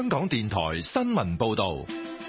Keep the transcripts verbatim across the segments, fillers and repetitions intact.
香港電台新聞報道。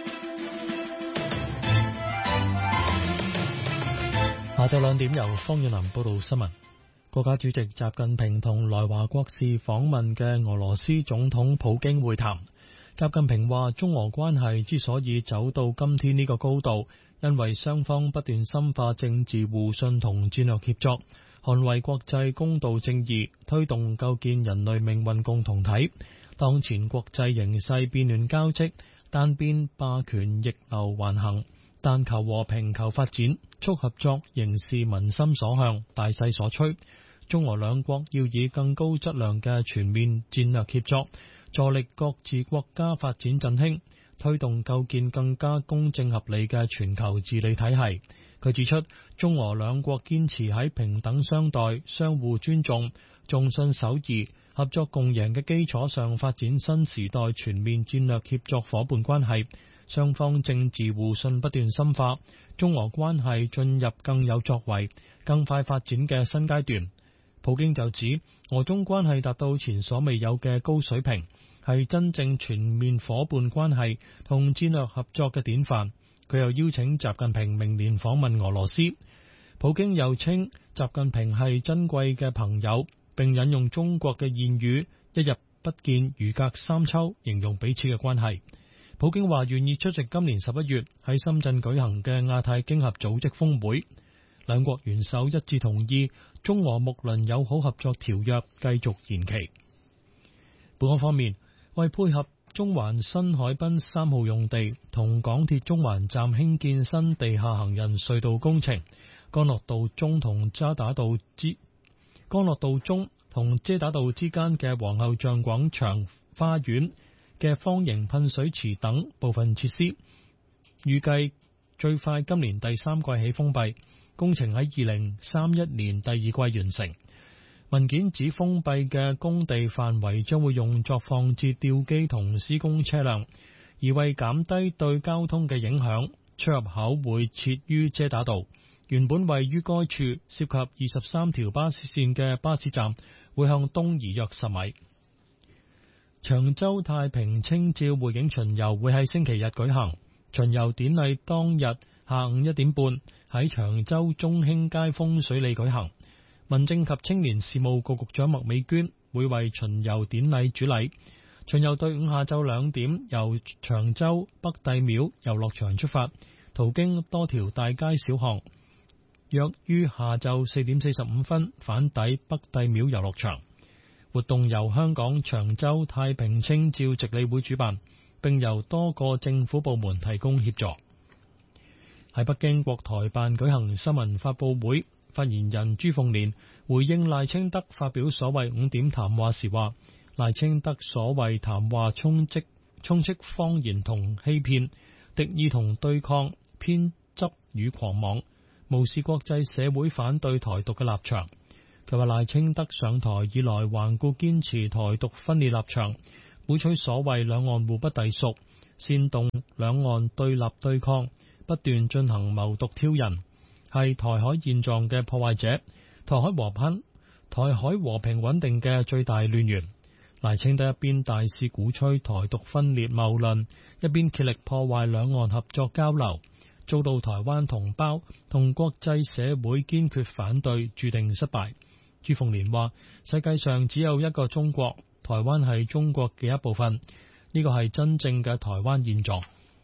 下晝兩點由方遠林報道新聞。國家主席習近平同來華國事訪問嘅俄羅斯總統普京會談。習近平話，中俄關係之所以走到今天呢個高度，因為雙方不斷深化政治互信同戰略協作，捍衛國際公道正義，推動構建人類命運共同體。當前國際形勢變亂交織，單邊霸權逆流橫行，但求和平求發展，促合作凝視民心所向，大勢所趨。中俄兩國要以更高質量嘅全面戰略協作，助力各自國家發展振興，推動構建更加公正合理嘅全球治理體系。佢指出，中俄兩國堅持喺平等相待、相互尊重、重信守義、合作共贏嘅基礎上發展新時代全面戰略協作夥伴關係。雙方政治互信不斷深化，中俄關係進入更有作為、更快發展嘅新階段。普京就指，俄中關係達到前所未有嘅高水平，係真正全面夥伴關係同戰略合作嘅典範。佢又邀請習近平明年訪問俄羅斯。普京又稱習近平係珍貴嘅朋友，並引用中國嘅諺語一日不見如隔三秋，形容彼此嘅關係。普京話願意出席今年十一月喺深圳舉行嘅亞太經合組織峰會，兩國元首一致同意中俄睦鄰友好合作條約繼續延期。本港方面，為配合中環新海濱三號用地同港鐵中環站興建新地下行人隧道工程，干諾道中同渣打道之干諾道中同遮打道之間嘅皇后像廣場花園嘅方形噴水池等部分設施，預計最快今年第三季起封閉，工程喺二零三一年第二季完成。文件指封閉嘅工地範圍將會用作放置吊機同施工車輛，而為減低對交通嘅影響，出入口會設於遮打道。原本位於該處涉及二十三條巴士線嘅巴士站會向東移約十米。長洲太平清醮匯景巡遊會喺星期日舉行，巡遊典禮當日下午一點半喺長洲中興街風水里舉行。民政及青年事務局局長麥美娟會為巡遊典禮主禮。巡遊隊伍下晝兩點由長洲北帝廟遊樂場出發，途經多條大街小巷，約於下晝四點四十五分返抵北帝廟遊樂場。活動由香港長洲太平清醮值理會主辦，並由多個政府部門提供協助。喺北京國台辦舉行新聞發佈會，發言人朱鳳蓮回應賴清德發表所謂五點談話時話，賴清德所謂談話充斥充斥謊言同欺騙、敵意同對抗、偏執與狂妄，無視國際社會反對台獨嘅立場。佢話賴清德上台以來頑固堅持台獨分裂立場，鼓吹所謂兩岸互不隸屬，煽動兩岸對立對抗，不斷進行謀獨挑釁，係台海現狀嘅破壞者，台海和平台海和平穩定嘅最大亂源。賴清德一邊大肆鼓吹台獨分裂謬論，一邊竭力破壞兩岸合作交流，遭到台灣同胞同國際社會堅決反對，注定失敗。朱鳳蓮話：世界上只有一個中國，台灣係中國嘅一部分，呢個係真正嘅台灣現狀。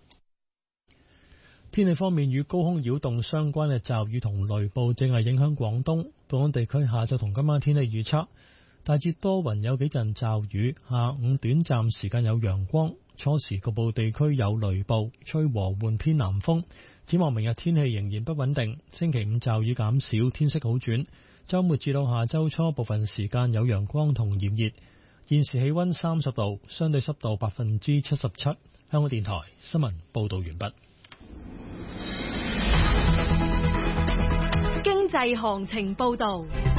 天氣方面，與高空擾動相關嘅驟雨同雷暴正係影響廣東。本港地區下晝同今晚天氣預測，大致多雲，有幾陣驟雨，下午短暫時間有陽光，初時局部地區有雷暴，吹和緩偏南風。展望明日天氣仍然不穩定，星期五驟雨減少，天色好轉。周末至到下周初部分時間有陽光同炎熱。現時氣溫三十度，相對濕度百分之七十七。香港電台新聞報道完畢。 經濟行情報道。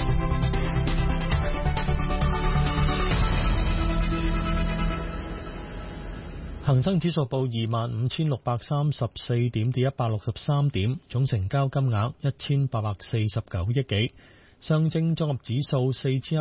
恒生指數報二萬五千六百三十四點，跌一百六十三點，總成交金額一千八百四十九億幾。上證綜合指數四千一百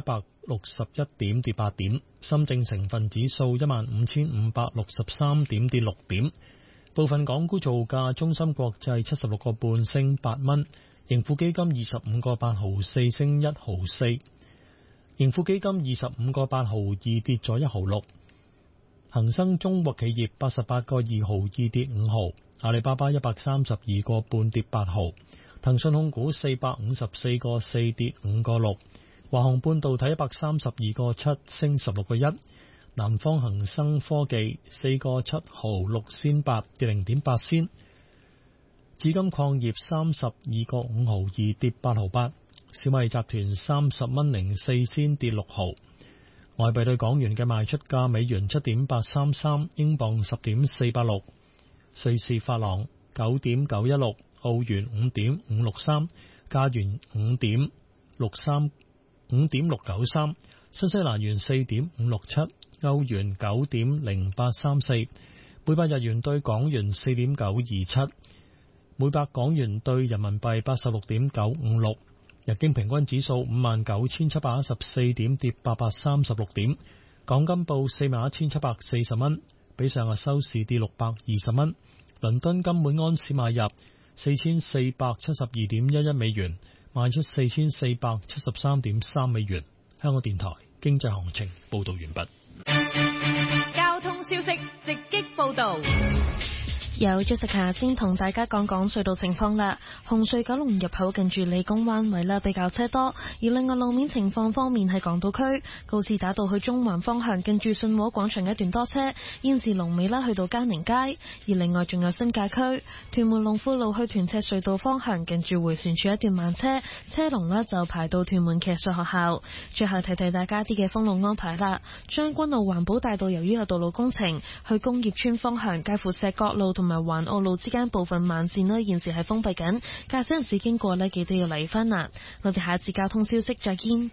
六十一點，跌八點。深證成分指數一萬五千五百六十三點，跌六點。部分港股造價：中芯國際七十六個半升八蚊，盈富基金二十五個八毫四升一毫四，盈富基金二十五個八毫二跌咗一毫六。恒生中國企業八十八個二毫二跌五毫，阿里巴巴一百三十二個半跌八毫，騰訊控股四百五十四個四跌五個六，華虹半導體一百三十二個七升十六個一，南方恒生科技四個七毫六仙八跌零點八仙，紫金礦業三十二個五毫二跌八毫八，小米集團三十蚊零四仙跌六毫。外幣對港元嘅賣出價：美元七點八三三，英鎊十點四八六，瑞士法郎九點九一六，澳元五點五六三，加元五點六三五點六九三，新西蘭元四點五六七，歐元九點零八三四，每百日元對港元四點九二七，每百港元對人民幣八十六點九五六。日經平均指數五萬九千七百一十四點，跌八百三十六點。港金報四萬一千七百四十蚊，比上日收市跌六百二十蚊。倫敦金每安士買入四千四百七十二點一一美元，賣出四千四百七十三點三美元。香港電台經濟行情報道完畢。 交通消息直擊報道。 有 Jessica 先同大家講講隧道情況啦。紅隧九龍入口近住理工灣位啦，比較車多。而另外路面情況方面，喺港島區告士打道去中環方向，近住信和廣場一段多車，現時龍尾啦去到嘉寧街。而另外仲有新界區屯門龍富路去屯赤隧道方向，近住迴旋處一段慢車，車龍呢就排到屯門騎術學校。最後提提大家啲嘅封路安排啦。將軍澳環保大道由於有道路工程，去工業村方向介乎石角路同同埋環澳路之間部分慢線呢，現時係封閉緊，駕駛人士經過呢，記得要留意返啦。我哋下一節交通消息再見。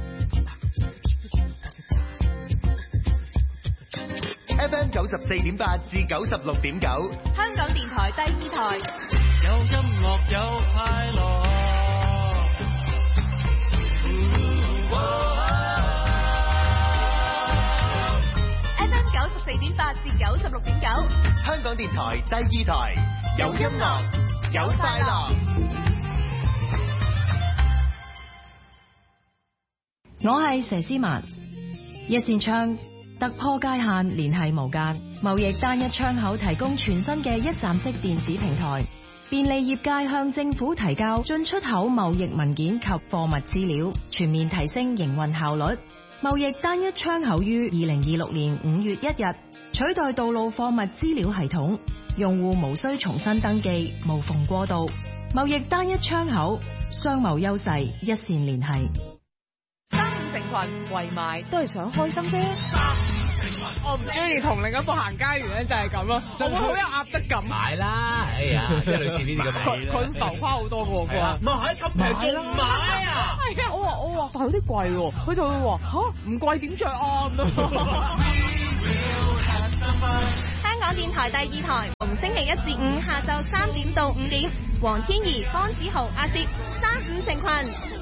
F M 九十四點八至九十六點九， 香港電台第二台， 有音樂有快樂。 F M 九十四點八至九十六點九， 香港電台第二台，有音樂有快樂。 我係佘詩曼，一線窗突破界限，聯繫無間，貿易單一窗口提供全新嘅一站式電子平台，便利業界向政府提交進出口貿易文件及貨物資料，全面提升營運效率。貿易單一窗口於二零二六年五月一日取代道路貨物資料系統，用戶無需重新登記，無縫過渡。貿易單一窗口，商貿優勢一線聯繫。 三五成群圍埋都係想開心啫。 我唔中意同另一個行街員咧，就係咁咯，我會好有壓迫感。 買啦，哎呀，即係類似呢啲咁嘅。 佢佢浮誇好多嘅喎，佢話唔係咁平仲買啊？ 係啊，我話我話，但係有啲貴喎，佢就會話吓唔貴點着啊咁樣。 香港電台第二台，逢星期一至五下晝三點到五點，黃天怡、方子豪、阿攝，三五成群。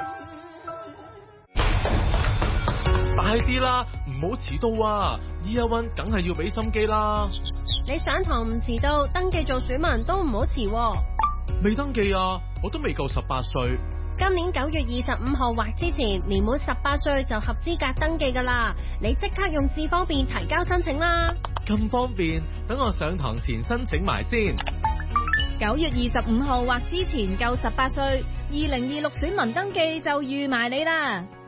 快啲啦，唔好遲到啊 ！Year One 梗係要俾心機啦。 你上堂唔遲到，登記做選民都唔好遲。 未登記啊，我都未夠十八歲。 今年九月二十五號或之前，年滿十八歲就合資格登記噶啦。你即刻用智方便提交申請啦。 咁方便，等我上堂前申請埋先。 九月二十五號或之前夠十八歲，二零二六選民登記就預埋你啦。